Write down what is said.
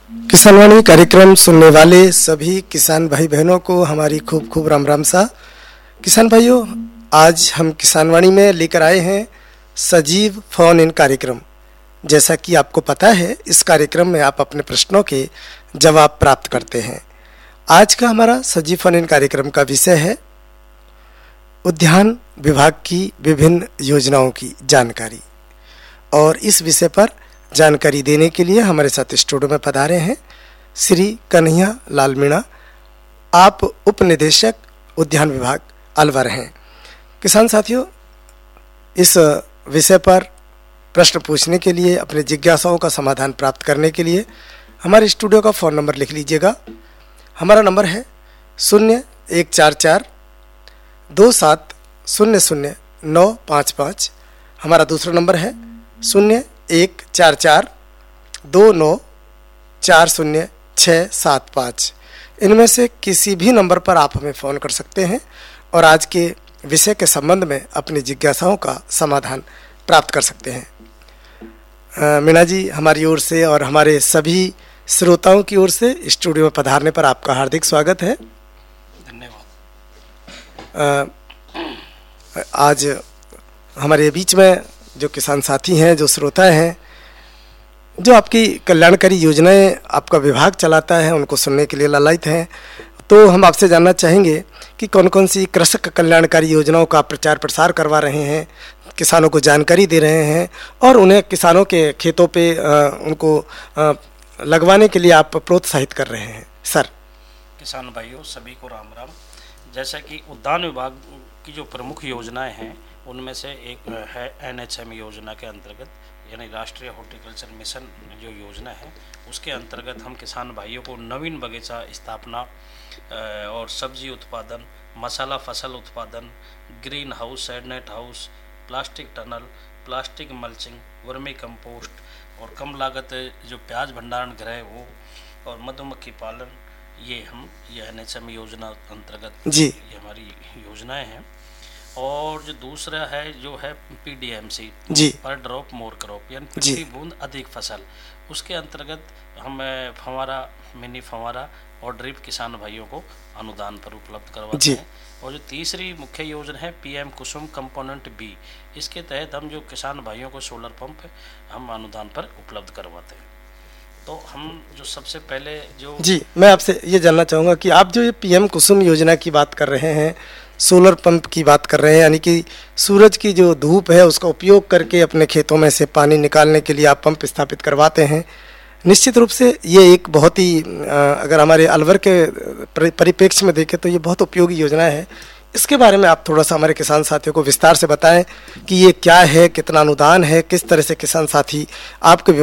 किसानवाणी कार्यक्रम सुनने वाले सभी किसान भाई बहनों को हमारी खूब खूब राम राम सा। किसान भाइयों, आज हम किसानवाणी में लेकर आए हैं सजीव फोन इन कार्यक्रम। जैसा कि आपको पता है, इस कार्यक्रम में आप अपने प्रश्नों के जवाब प्राप्त करते हैं। आज का हमारा सजीव फोन इन कार्यक्रम का विषय है उद्यान विभाग की विभिन्न योजनाओं की जानकारी। और इस विषय पर जानकारी देने के लिए हमारे साथ स्टूडियो में पधारे हैं श्री कन्हैया लाल मीणा। आप उप निदेशक उद्यान विभाग अलवर हैं। किसान साथियों, इस विषय पर प्रश्न पूछने के लिए, अपने जिज्ञासाओं का समाधान प्राप्त करने के लिए हमारे स्टूडियो का फ़ोन नंबर लिख लीजिएगा। हमारा नंबर है 0144-2700-955। हमारा दूसरा नंबर है 0144-2940-675। इनमें से किसी भी नंबर पर आप हमें फ़ोन कर सकते हैं और आज के विषय के संबंध में अपनी जिज्ञासाओं का समाधान प्राप्त कर सकते हैं। मीणा जी, हमारी ओर से और हमारे सभी श्रोताओं की ओर से स्टूडियो में पधारने पर आपका हार्दिक स्वागत है। धन्यवाद। आज हमारे बीच में जो किसान साथी हैं, जो श्रोता हैं, जो आपकी कल्याणकारी योजनाएं आपका विभाग चलाता है, उनको सुनने के लिए लालायित हैं। तो हम आपसे जानना चाहेंगे कि कौन कौन सी कृषक कल्याणकारी योजनाओं का प्रचार प्रसार करवा रहे हैं, किसानों को जानकारी दे रहे हैं और उन्हें किसानों के खेतों पे उनको लगवाने के लिए आप प्रोत्साहित कर रहे हैं। सर, किसान भाइयों सभी को राम राम। जैसा कि उद्यान विभाग की जो प्रमुख योजनाएं हैं, उनमें से एक है NHM योजना के अंतर्गत, यानी राष्ट्रीय हॉर्टिकल्चर मिशन जो योजना है, उसके अंतर्गत हम किसान भाइयों को नवीन बगीचा स्थापना और सब्जी उत्पादन, मसाला फसल उत्पादन, green house, shade net house, plastic tunnel, plastic mulching, vermi compost और कम लागत जो प्याज भंडारण गृह वो और मधुमक्खी पालन, ये NHM योजना अंतर्गत जी ये हमारी योजनाएं हैं। और जो दूसरा है जो है PDMC जी, पर ड्रॉप मोर क्रॉप, यानी प्रति बूंद अधिक फसल, उसके अंतर्गत हम फंवारा, मिनी फंवारा और ड्रिप किसान भाइयों को अनुदान पर उपलब्ध करवाते हैं। और जो तीसरी मुख्य योजना है PM कुसुम कंपोनेंट B, इसके तहत हम जो किसान भाइयों को सोलर पंप हम अनुदान पर उपलब्ध करवाते हैं। तो हम जो सबसे पहले जो जी, मैं आपसे ये जानना चाहूँगा कि आप जो ये PM कुसुम योजना की बात कर रहे हैं, सोलर पंप की बात कर रहे हैं, यानी कि सूरज की जो धूप है उसका उपयोग करके अपने खेतों में से पानी निकालने के लिए आप पंप स्थापित करवाते हैं। निश्चित रूप से ये एक बहुत ही अगर हमारे अलवर के परिप्रेक्ष्य में देखें तो ये बहुत उपयोगी योजना है। इसके बारे में आप थोड़ा सा हमारे किसान साथियों को विस्तार से बताएं कि ये क्या है, कितना अनुदान है, किस तरह से किसान साथी आपके